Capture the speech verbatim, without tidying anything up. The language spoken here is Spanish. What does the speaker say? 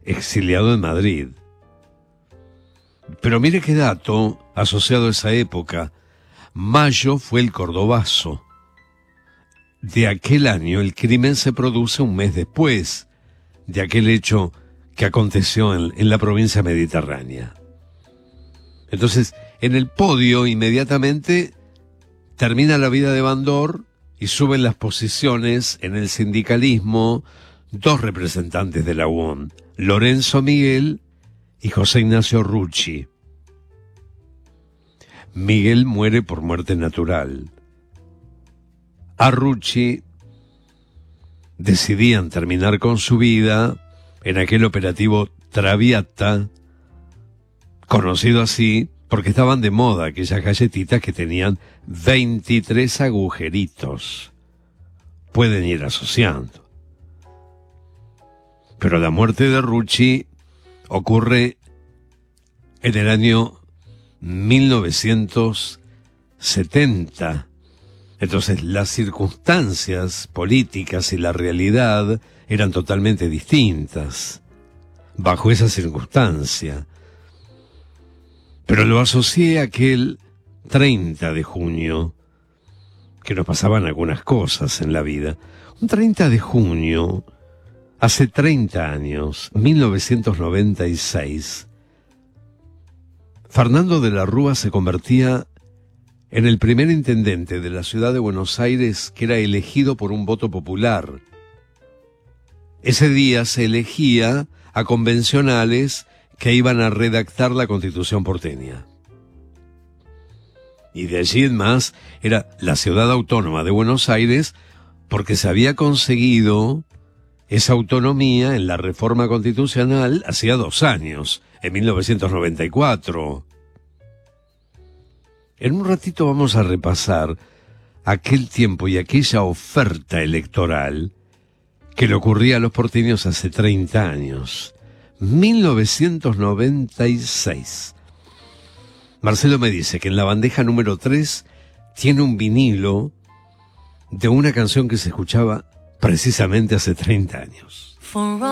exiliado en Madrid. Pero mire qué dato asociado a esa época. Mayo fue el Cordobazo. De aquel año el crimen se produce un mes después de aquel hecho que aconteció en, en la provincia mediterránea. Entonces, en el podio inmediatamente termina la vida de Bandor y suben las posiciones en el sindicalismo dos representantes de la U O N, Lorenzo Miguel y José Ignacio Rucci. Miguel muere por muerte natural. A Rucci decidían terminar con su vida en aquel operativo Traviata, conocido así porque estaban de moda aquellas galletitas que tenían veintitrés agujeritos. Pueden ir asociando. Pero la muerte de Rucci ocurre en el año mil novecientos setenta. Entonces las circunstancias políticas y la realidad eran totalmente distintas bajo esa circunstancia. Pero lo asocié a aquel treinta de junio, que nos pasaban algunas cosas en la vida. Un treinta de junio, hace treinta años, mil novecientos noventa y seis, Fernando de la Rúa se convertía en el primer intendente de la ciudad de Buenos Aires que era elegido por un voto popular. Ese día se elegía a convencionales que iban a redactar la Constitución porteña. Y de allí en más era la ciudad autónoma de Buenos Aires porque se había conseguido esa autonomía en la reforma constitucional hacía dos años, en mil novecientos noventa y cuatro. En un ratito vamos a repasar aquel tiempo y aquella oferta electoral que le ocurría a los porteños hace treinta años. mil novecientos noventa y seis. Marcelo me dice que en la bandeja número tres tiene un vinilo de una canción que se escuchaba precisamente hace treinta años.